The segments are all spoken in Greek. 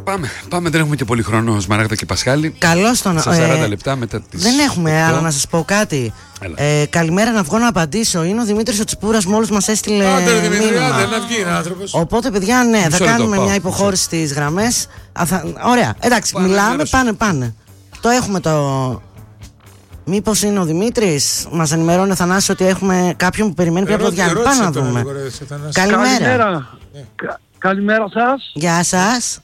Πάμε, δεν έχουμε και πολύ χρόνο, Σμαράγδα και Πασχάλη. Καλώς τον. Σε 40 λεπτά μετά τις. Δεν έχουμε, αλλά να σας πω κάτι. Καλημέρα, να βγω να απαντήσω. Είναι ο Δημήτρης ο Τσιπούρας, μόλις μας έστειλε. Άντε, Δημήτρη, μήνυμα. άντε, να βγει ένα άνθρωπος. Οπότε, παιδιά, ναι, θα κάνουμε μια υποχώρηση στις γραμμές. Ωραία, εντάξει, μιλάμε, πάνε. Το έχουμε το. Μήπως είναι ο Δημήτρης? Μας ενημερώνει ο Θανάσης ότι έχουμε κάποιον που περιμένει πριν από το Γιάννη. Πάμε να δούμε. Καλημέρα. Καλημέρα σας. Γεια σας.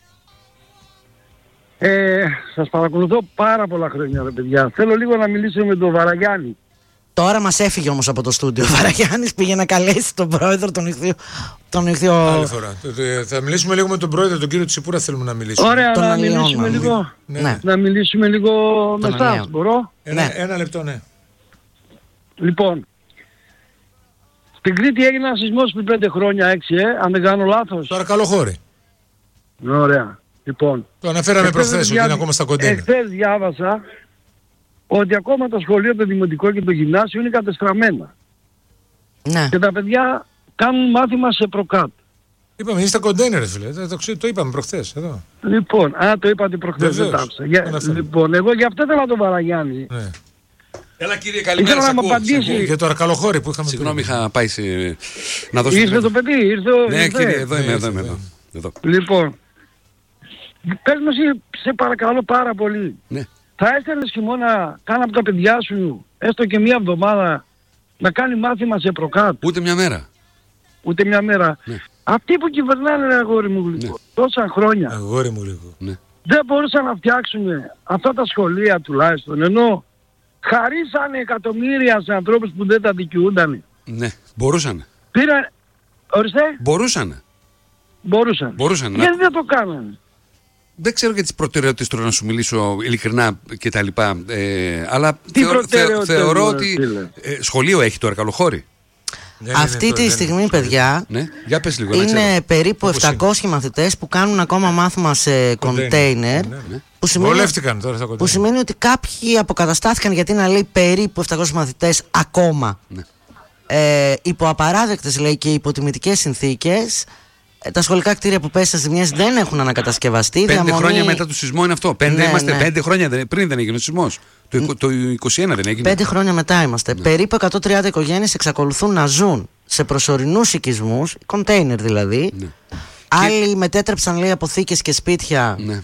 Σας παρακολουθώ πάρα πολλά χρόνια, ρε παιδιά. Θέλω λίγο να μιλήσω με τον Βαραγιάννη. Τώρα μας έφυγε όμως από το στούντιο. Ο Βαραγιάννης πήγε να καλέσει τον πρόεδρο τον Ιχθύο. Άλλη φορά. Θα μιλήσουμε λίγο με τον πρόεδρο, τον κύριο Τσιπούρα, θέλουμε να μιλήσουμε. Ωραία, να μιλήσουμε λίγο. Ναι. Να μιλήσουμε λίγο με εσάς, μπορώ? Ένα λεπτό, ναι. Λοιπόν, στην Κρήτη έγινε ένα σεισμός πριν 5 χρόνια, 6, αν δεν κάνω λάθος. Τώρα Καλοχώρη. Ωραία. Λοιπόν, το αναφέραμε προχθές ότι είναι ακόμα στα κοντέινερ. Εχθές διάβασα ότι ακόμα το σχολείο, το δημοτικό και το γυμνάσιο είναι κατεστραμμένα. Ναι. Και τα παιδιά κάνουν μάθημα σε προκάτ. Είπαμε, είναι στα κοντέινερ, φίλε. Το είπαμε προχθές εδώ. Λοιπόν, το είπατε προχθές. Λοιπόν, εγώ γι' αυτό ήθελα τον Βαραγιάννη. Ναι. Έλα, κύριε, καλημέρα. Ήθελα να μου απαντήσει. Για το Αρκαλοχώρη που είχαμε. Συγγνώμη, είχα πάει να δώσω. Ήρθε το παιδί, Ναι, κύριε, εδώ είμαι. Εδώ. Λοιπόν, πες μου εσύ, σε παρακαλώ πάρα πολύ. Ναι. Θα έστελνες χειμώνα κάνα από τα παιδιά σου, έστω και μία εβδομάδα, να κάνει μάθημα σε προκάτ? Ούτε μια μέρα. Ούτε μια μέρα. Ναι. Αυτοί που κυβερνάνε, αγόρι μου γλυκό, τόσα χρόνια, αγόρι μου λίγο. Ναι. δεν μπορούσαν να φτιάξουν αυτά τα σχολεία τουλάχιστον, ενώ χαρίσανε εκατομμύρια σε ανθρώπους που δεν τα δικαιούνταν. Ναι, μπορούσαν. Ορίστε. Μπορούσαν. Γιατί δεν το κάνανε? Δεν ξέρω για τις προτεραιότητες τώρα να σου μιλήσω ειλικρινά και τα λοιπά, αλλά θεωρώ ότι σχολείο έχει το Αρκαλοχώρη. Αυτή τη στιγμή, παιδιά, ναι. Για πες λίγο, είναι περίπου 700 μαθητές που κάνουν ακόμα μάθημα σε κοντέινερ. Που σημαίνει ότι κάποιοι αποκαταστάθηκαν, γιατί να λέει περίπου 700 μαθητές ακόμα. Ναι. Υπό απαράδεκτες, λέει, και υποτιμητικές συνθήκες. Τα σχολικά κτίρια που πέσαν ζημιές δεν έχουν ανακατασκευαστεί. 5 χρόνια μετά το σεισμό είναι αυτό. 5 χρόνια πριν δεν έγινε ο σεισμός. Το 21 δεν έγινε. 5 χρόνια μετά είμαστε. Ναι. Περίπου 130 οικογένειες εξακολουθούν να ζουν σε προσωρινούς οικισμούς, κοντέινερ δηλαδή. Ναι. Άλλοι μετέτρεψαν, λέει, αποθήκες και σπίτια. Ναι.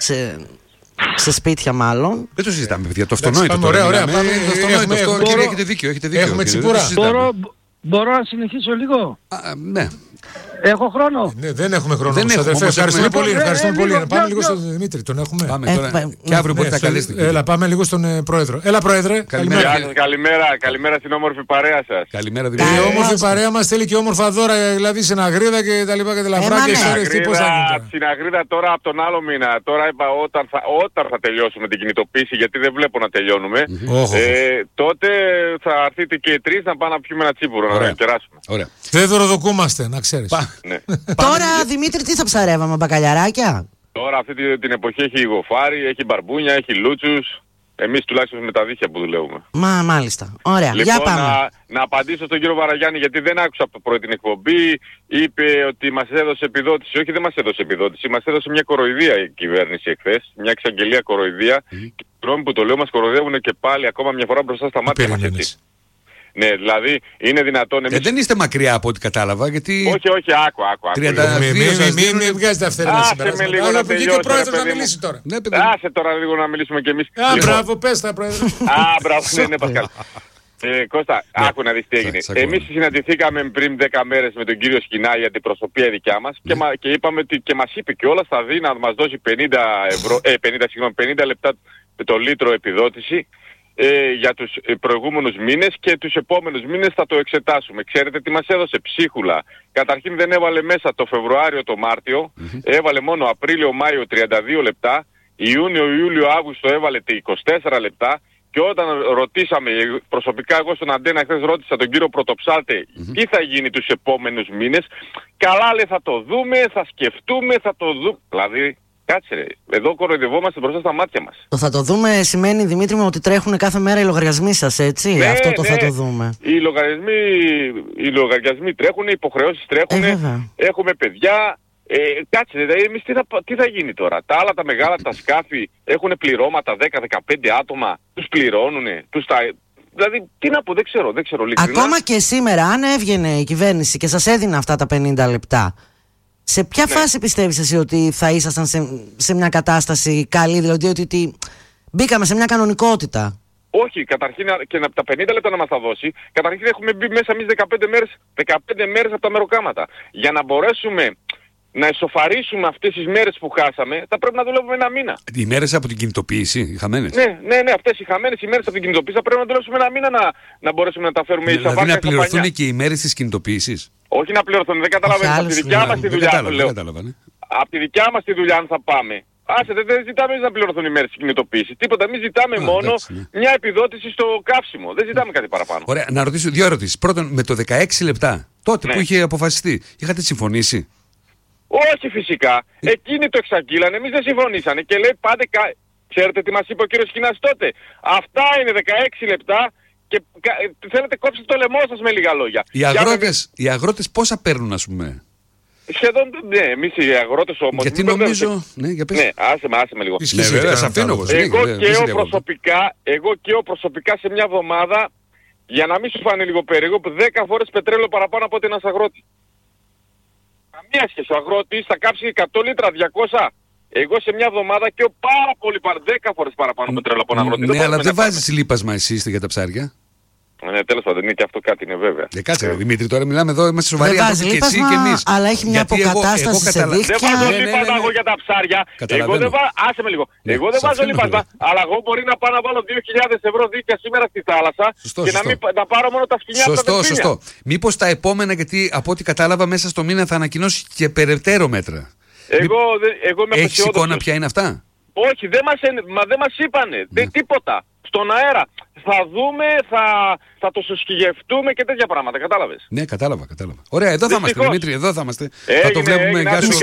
Σε σπίτια μάλλον. Δεν το συζητάμε, παιδιά. Το αυτονόητο. Ωραία. Κύριε, έχετε δίκιο. Έχουμε Τσιπούρα. Μπορώ να συνεχίσω λίγο? Ναι. Έχω χρόνο? Ναι, δεν έχουμε χρόνο. Ευχαριστούμε πολύ. Πάμε λίγο στον Δημήτρη. Τον έχουμε. Πάμε τώρα. Και αύριο μπορεί να καλέσετε. Έλα, πάμε λίγο στον πρόεδρο. Έλα, πρόεδρε. Καλημέρα στην όμορφη παρέα σας. Καλημέρα, Δημήτρη. Η όμορφη παρέα μας θέλει και όμορφα δώρα, δηλαδή στην Αγρίδα και τα λοιπά και τα λαφρά και ιστορίες. Στην Αγρίδα τώρα από τον άλλο μήνα. Τώρα είπα όταν θα τελειώσουμε την κινητοποίηση, γιατί δεν βλέπω να τελειώνουμε. Τότε θα έρθετε και οι τρεις να πάμε να πιούμε ένα τσίπουρο να κεράσουμε. Δεν δωροδοκούμαστε, να ξέρεις. Ναι. Τώρα, Δημήτρη, τι θα ψαρεύαμε, μπακαλιαράκια? Τώρα αυτή την εποχή έχει γοφάρι, έχει μπαρμπούνια, έχει λούτσους. Εμείς τουλάχιστον με τα δίχτυα που δουλεύουμε. Μάλιστα. Ωραία. Λοιπόν, για πάμε. Να απαντήσω στον κύριο Βαραγιάννη, γιατί δεν άκουσα από το πρωί την εκπομπή. Είπε ότι μας έδωσε επιδότηση. Όχι, δεν μας έδωσε επιδότηση. Μας έδωσε μια κοροϊδία η κυβέρνηση εχθές. Μια εξαγγελία κοροϊδία. Και τρόμοι που το λέω μας κοροϊδεύουν και πάλι ακόμα μια φορά μπροστά στα μάτια μας. Ναι, δηλαδή είναι δυνατόν εμείς... δεν είστε μακριά από ό,τι κατάλαβα, γιατί... Όχι, άκου. Μην βγάζετε αυθαίρετα συμπεράσματα. Αλλά βγήκε ο πρόεδρος να μιλήσει τώρα. Άσε τώρα λίγο να μιλήσουμε κι εμείς. Μπράβο, πες τα, πρόεδρε. Μπράβο, ναι, Πασκάλ. Κώστα, άκου να δεις τι έγινε. Εμείς συναντηθήκαμε πριν 10 μέρες με τον κύριο Σκινά για την προσωπία δικιά μας και είπαμε ότι και μας είπε και όλα θα δει να μας δώσει 50 λεπτά το λίτρο επιδότηση για τους προηγούμενους μήνες και τους επόμενους μήνες θα το εξετάσουμε. Ξέρετε τι μας έδωσε? Ψίχουλα. Καταρχήν δεν έβαλε μέσα το Φεβρουάριο, το Μάρτιο, έβαλε μόνο Απρίλιο, Μάιο 32 λεπτά, Ιούνιο, Ιούλιο, Αύγουστο έβαλε 24 λεπτά και όταν ρωτήσαμε, προσωπικά εγώ στον Αντένα χθες ρώτησα τον κύριο Πρωτοψάλτη τι θα γίνει τους επόμενους μήνες, καλά λέει θα το δούμε, θα σκεφτούμε, θα το δούμε. Δηλαδή... Κάτσε ρε, εδώ κοροϊδευόμαστε μπροστά στα μάτια μας. Το θα το δούμε σημαίνει, Δημήτρη μου, ότι τρέχουν κάθε μέρα οι λογαριασμοί σας, έτσι? Ναι, αυτό το θα το δούμε. Οι λογαριασμοί τρέχουν, οι υποχρεώσεις τρέχουν, έχουμε παιδιά, Κάτσε, δηλαδή εμείς τι θα γίνει τώρα. Τα άλλα τα μεγάλα τα σκάφη έχουν πληρώματα 10-15 άτομα, τους πληρώνουνε, δηλαδή τι να πω, δεν ξέρω ειλικρινά. Ακόμα και σήμερα, αν έβγαινε η κυβέρνηση και σας έδινε αυτά τα 50 λεπτά, σε ποια φάση πιστεύεις εσύ ότι θα ήσασταν σε μια κατάσταση καλή, δηλαδή ότι μπήκαμε σε μια κανονικότητα? Όχι, καταρχήν και από τα 50 λεπτά να μας τα δώσει, καταρχήν έχουμε μπει μέσα εμείς 15 μέρες από τα μεροκάματα. Για να μπορέσουμε να εσωφαρίσουμε αυτές τις μέρες που χάσαμε, θα πρέπει να δουλεύουμε ένα μήνα. Οι μέρες από την κινητοποίηση, οι χαμένες. Ναι, αυτές οι χαμένες οι μέρες από την κινητοποίηση θα πρέπει να δουλεύουμε ένα μήνα να μπορέσουμε να τα φέρουμε εις δηλαδή να πληρωθούν και οι μέρες της κινητοποίησης. Όχι να πληρωθούν, δεν καταλαβαίνεις. Από τη δικιά μας τη δουλειά το λέω. Από τη δικιά μας τη δουλειά αν θα πάμε. Άσε, δεν ζητάμε να πληρωθούν οι μέρες της κινητοποίησης. Τίποτα, εμείς ζητάμε μόνο μια επιδότηση στο καύσιμο. Δεν ζητάμε κάτι παραπάνω. Ωραία, να ρωτήσω δύο ερωτήσεις. Πρώτον, με το 16 λεπτά, τότε που είχε αποφασιστεί, είχατε συμφωνήσει? Όχι φυσικά. Εκείνοι το εξαγγείλανε, εμείς δεν συμφωνήσανε και λέει πάτε Ξέρετε τι μας είπε ο κύριος Σκινάς τότε? Αυτά είναι 16 λεπτά και θέλετε κόψετε το λαιμό σας με λίγα λόγια. Οι αγρότες πόσα παίρνουν ας πούμε? Σχεδόν, ναι, εμείς οι αγρότες όμως... Γιατί νομίζω... Ναι, για πες. Ναι, άσε με λίγο. Εγώ και προσωπικά σε μια εβδομάδα, για να μην σου φάνει λίγο περίεργο, 10 φορές πετρέλαιο παραπάνω από ότι ένας αγρότης. Καμία σχέση. Ο αγρότης θα κάψει 100 λίτρα, 200. Εγώ σε μια εβδομάδα και πάρα πολύ 10 φορές παραπάνω πετρέλαιο από έναν αγρότη. Ναι, αλλά δεν βάζεις λίπασμα εσύ για τα ψάρια. Ναι, τέλος πάντων, είναι και αυτό κάτι είναι βέβαια. Κάτσε, Δημήτρη, τώρα μιλάμε εδώ, είμαστε σοβαροί άνθρωποι και εσύ και εμείς. Αλλά έχει μια αποκατάσταση σε δίχτυα. Δεν βάζω λίπασμα εγώ για τα ψάρια. Άσε με λίγο. Εγώ δεν βάζω λίπασμα, αλλά εγώ μπορεί να πάω να βάλω 2.000 ευρώ δίκτυα σήμερα στη θάλασσα και να πάρω μόνο τα σκοινιά από τα δελφίνια. Σωστό. Μήπως τα επόμενα, γιατί από ό,τι κατάλαβα μέσα στο μήνα θα ανακοινώσει και περαιτέρω μέτρα. Εγώ είμαι έχεις εικόνα ποια είναι αυτά? Όχι, δεν μας είπανε. Τίποτα. Στον αέρα. Θα δούμε, θα το συσκυγευτούμε και τέτοια πράγματα. Κατάλαβες? Ναι, κατάλαβα. Ωραία, εδώ θα είμαστε, Δημήτρη, εδώ θα είμαστε. Θα το βλέπουμε.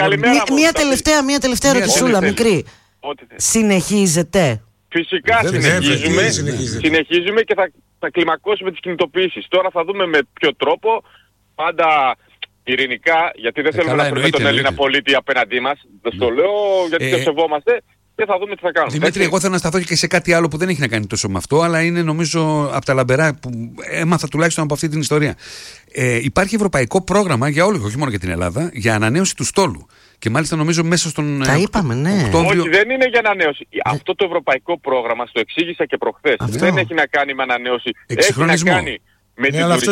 Μια τελευταία ερωτησούλα, μικρή. Συνεχίζετε? Φυσικά συνεχίζουμε και θα κλιμακώσουμε τις κινητοποιήσεις. Τώρα θα δούμε με ποιο τρόπο, πάντα ειρηνικά, γιατί δεν θέλουμε να φέρουμε τον Έλληνα πολίτη απέναντί μας. Δεν το λέω γιατί το σεβόμαστε. Και θα δούμε τι θα κάνουμε. Δημήτρη, εγώ θέλω να σταθώ και σε κάτι άλλο που δεν έχει να κάνει τόσο με αυτό, αλλά είναι νομίζω από τα λαμπερά που έμαθα τουλάχιστον από αυτή την ιστορία. Υπάρχει ευρωπαϊκό πρόγραμμα για όλους, όχι μόνο για την Ελλάδα, για ανανέωση του στόλου. Και μάλιστα νομίζω μέσα στον Οκτώβριο... Όχι, δεν είναι για ανανέωση. Αυτό το ευρωπαϊκό πρόγραμμα, στο εξήγησα και προχθές, δεν έχει να κάνει με ανανέωση. Έχει να κάνει με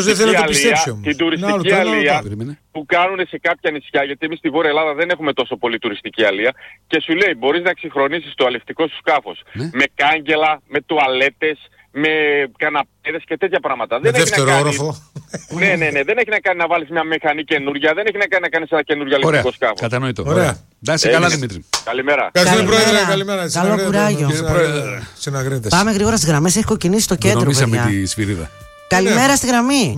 την τουριστική αλεία που κάνουν σε κάποια νησιά, γιατί εμείς στη Βόρεια Ελλάδα δεν έχουμε τόσο πολύ τουριστική αλεία, και σου λέει μπορείς να εξυγχρονίσεις το αλευτικό σου σκάφος με κάγκελα, με τουαλέτες, με καναπέδες και τέτοια πράγματα. Με δεύτερο όροφο. Ναι, δεν έχει να κάνει να βάλεις μια μηχανή καινούρια, δεν έχει να κάνει να κάνεις ένα καινούργιο αλευτικό σκάφος. Κατανοητό. Ωραία. Ντάσε καλά, Δημήτρη. Καλημέρα. Καλημέρα. Καλό κουράγιο. Πάμε γρήγορα στις γραμμές, έχει κοκκινήσει το κέντρο. Νομίσαμε τη σφυρίδα. Καλημέρα στη γραμμή.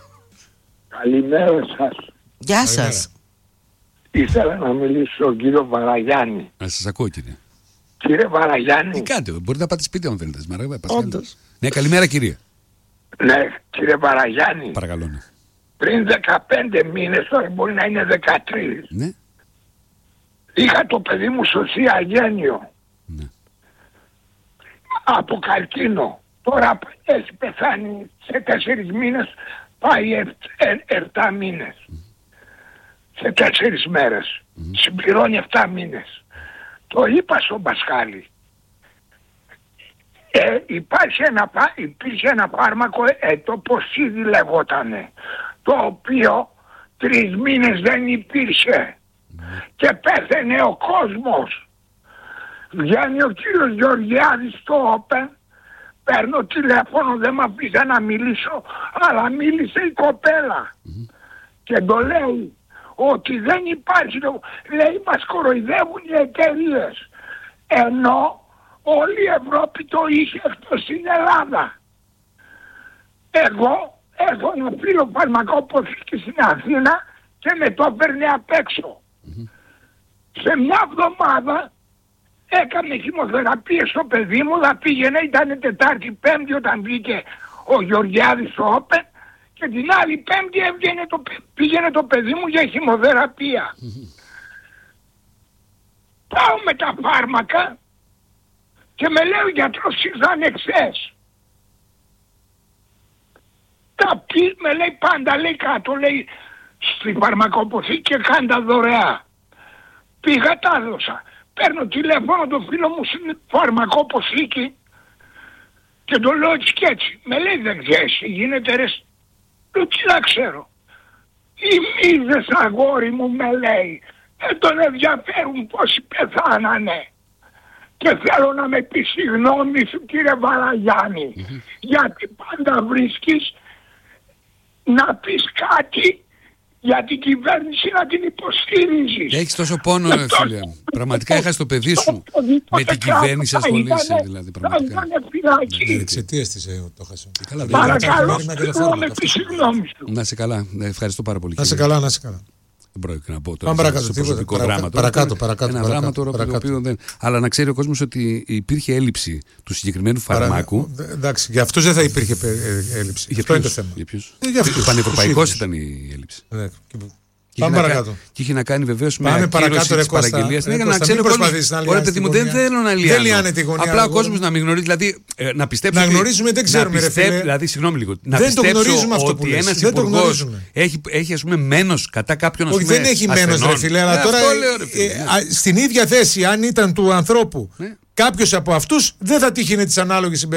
Καλημέρα σας. Γεια σας. Ήθελα να μιλήσω στον κύριο Βαραγιάννη. Να σας ακούω, κύριε. Κύριε Βαραγιάννη. Τι κάνετε, μπορείτε να πάτε σπίτι αν θέλετε. Όντως. Ναι, καλημέρα κύριε. Ναι, κύριε Βαραγιάννη. Παρακαλώ. Ναι. Πριν 15 μήνες, τώρα μπορεί να είναι 13. Ναι. Είχα το παιδί μου σωσία γένιο. Ναι. Από καρκίνο. Τώρα έχει πεθάνει σε 4 μήνες, πάει 7 μήνες. Σε 4 μέρες. Συμπληρώνει 7 μήνες. Το είπα στον Πασχάλη. Υπήρχε ένα φάρμακο, το Ποσίδι λεγότανε, το οποίο 3 μήνες δεν υπήρχε και πέθαινε ο κόσμος. Βγαίνει ο κύριος Γεωργιάδης στο Open, παίρνω τηλέφωνο, δεν μ' αφήσα να μιλήσω, αλλά μίλησε η κοπέλα και το λέει ότι δεν υπάρχει, λέει μας κοροϊδεύουν οι εταιρείες, ενώ όλη η Ευρώπη το είχε αυτό στην Ελλάδα. Εγώ έχω ένα φίλο φαρμακόποθηκη στην Αθήνα και με το έπαιρνε απ' έξω. Σε μια εβδομάδα έκανε χημοθεραπεία στο παιδί μου, θα πήγαινε, ήταν Τετάρτη, Πέμπτη όταν βγήκε ο Γεωργιάδης στο Όπεν, και την άλλη Πέμπτη πήγαινε το παιδί μου για χημοθεραπεία. με τα φάρμακα και με λέει ο γιατρός ήρθαν εχθές. Τα πει, με λέει πάντα, λέει κάτω, λέει στη φαρμακοποθήκη και κάντα δωρεά. Πήγα, τα έδωσα. Παίρνω τηλέφωνο το φίλο μου στην φαρμακοποθήκη και το λέω έτσι και έτσι. Με λέει δεν ξέρεις, γίνεται ρε. Λέω τι να ξέρω. Οι μύδες αγόρι μου, με λέει, δεν τον ενδιαφέρουν πόσοι πεθάνανε. Και θέλω να με πει συγγνώμη σου κύριε Βαραγιάννη, γιατί πάντα βρίσκεις να πεις κάτι για την κυβέρνηση να την υποστηρίζεις. Έχεις τόσο πόνο, φίλε μου. Πραγματικά έχασες το παιδί σου. Με την κυβέρνηση ασχολείσαι, δηλαδή. Πραγματικά. Εξαιτίας της το χάσω. Παρακαλώ, με πει συγγνώμη σου. Να σε καλά. Ευχαριστώ πάρα πολύ. Να σε καλά, να σε καλά. Δεν πρόκειται να πω τώρα. Πάμε παρακάτω. Παρακάτω. Ένα δράμα τώρα το οποίο δεν. Αλλά να ξέρει ο κόσμος ότι υπήρχε έλλειψη του συγκεκριμένου φαρμάκου. Εντάξει, για αυτούς δεν θα υπήρχε έλλειψη. Αυτό είναι το θέμα. Για ποιους? Πανευρωπαϊκός ήταν η έλλειψη. Πάμε παρακάτω. Και είχε να κάνει βεβαίως με ακύρωση της παραγγελίας. Να ξέρει ο κόσμος. Ωραία, παιδί μου, δεν θέλω να λιάνω. Απλά ο κόσμος να μην γνωρίζει. Δηλαδή, να πιστέψει. Να γνωρίζουμε, δεν ξέρουμε, ρε φίλε. Δηλαδή, συγγνώμη λίγο. Να δεν το γνωρίζουμε αυτό που λες. Ένας υπουργός έχει, ας πούμε, μένος κατά κάποιον. Όχι, δεν έχει μένος, ρε φίλε. Αλλά τώρα στην ίδια θέση, αν ήταν του ανθρώπου κάποιος από αυτούς, δεν θα τύχαινε τις ανάλογες συμπεριφορές.